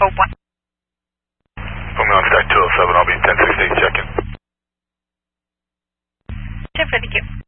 Hope 1. Put me on stack 207, I'll be 1016 checking. 10 for the queue.